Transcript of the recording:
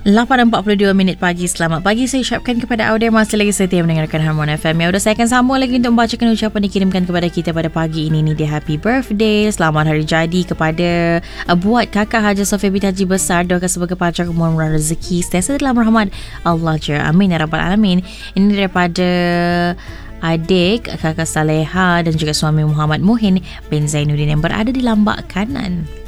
8.42 pagi. Selamat pagi saya ucapkan kepada Audia masih lagi setia mendengarkan Harmon FM. Ya, udah saya akan sambung lagi untuk membacakan ucapan dikirimkan kepada kita pada pagi ini. Ni dia happy birthday, selamat hari jadi kepada buat kakak Haji Sofia binti Haji Besar. Doakan sebagai panjang umur murah rezeki sentiasa dalam rahmat Allah je. Amin ya rabbal alamin. Ini daripada adik kakak Saleha dan juga suami Muhammad Muhin bin Zainuddin yang berada di Lambak Kanan.